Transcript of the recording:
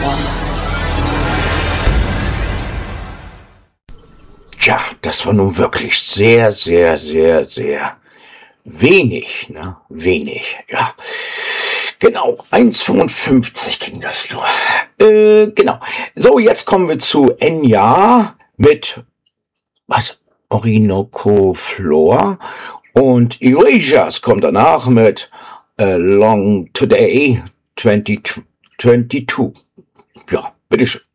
Tja, das war nun wirklich sehr, sehr, sehr, sehr wenig, ne? Wenig, ja. Genau, 1,55 ging das nur. Genau. So, jetzt kommen wir zu Enya mit, was? Orinoco Floor. Und Erasures kommt danach mit Long Today 2022. Ja, bitteschön.